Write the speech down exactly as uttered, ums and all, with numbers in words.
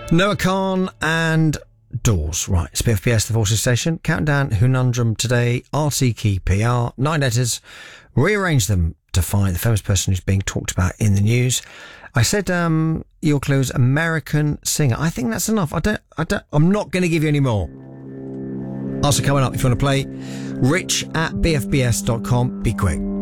Noah Khan and Doors. Right, it's B F B S, the Forces Station. Countdown, Hunundrum today, R T Key P R, nine letters. Rearrange them to find the famous person who's being talked about in the news. I said um, your clues, American singer. I think that's enough. I don't. I don't. I'm not going to give you any more. Also coming up, if you want to play, rich at b f b s dot com. Be quick.